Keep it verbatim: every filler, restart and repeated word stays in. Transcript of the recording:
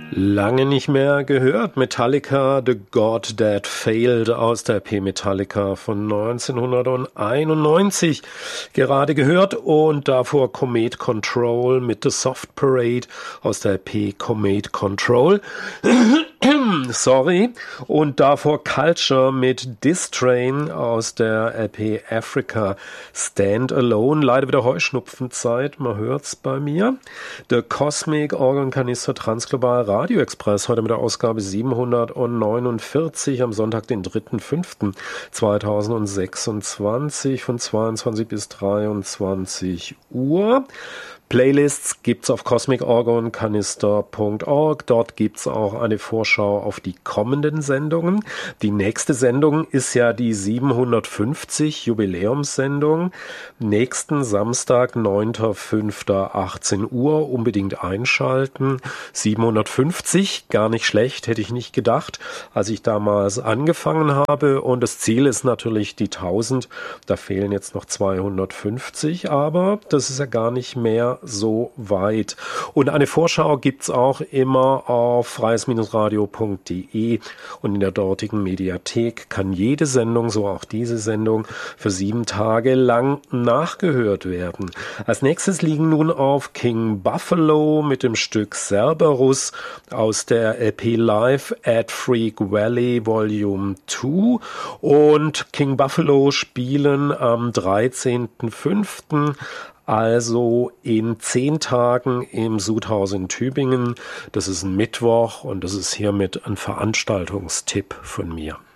Lange nicht mehr gehört. Metallica, The God That Failed aus der E P Metallica von neunzehnhunderteinundneunzig gerade gehört und davor Comet Control mit The Soft Parade aus der E P Comet Control. Sorry. Und davor Culture mit Diss Train aus der E P Africa Stand Alone. Leider wieder Heuschnupfenzeit, man hört's bei mir. The Cosmic Organ Canister Transglobal Radio Express, heute mit der Ausgabe siebenhundertneunundvierzig am Sonntag, den dritten fünften zweitausendsechsundzwanzig von zweiundzwanzig bis dreiundzwanzig Uhr. Playlists gibt's auf cosmic organ canister punkt org. Dort gibt's auch eine Vorschau auf die kommenden Sendungen. Die nächste Sendung ist ja die siebenhundertfünfzig Jubiläumssendung. Nächsten Samstag, neunter fünfter achtzehn Uhr, unbedingt einschalten. siebenhundertfünfzig, gar nicht schlecht, hätte ich nicht gedacht, als ich damals angefangen habe. Und das Ziel ist natürlich die tausend. Da fehlen jetzt noch zweihundertfünfzig, aber das ist ja gar nicht mehr so weit. Und eine Vorschau gibt's auch immer auf freies radio punkt de und in der dortigen Mediathek kann jede Sendung, so auch diese Sendung, für sieben Tage lang nachgehört werden. Als nächstes liegen nun auf King Buffalo mit dem Stück Cerberus aus der L P Live at Freak Valley Volume zwei und King Buffalo spielen am dreizehnten fünften also in zehn Tagen im Sudhaus in Tübingen. Das ist ein Mittwoch und das ist hiermit ein Veranstaltungstipp von mir.